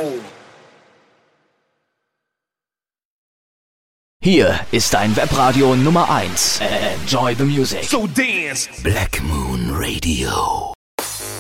Hier ist dein Webradio Nummer 1. Enjoy the music. So dance. Black Moon Radio.